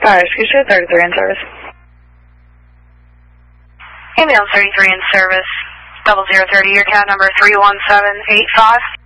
Scotia 33 in service. Ambulance 33 in service. 0030, your cat number 31785.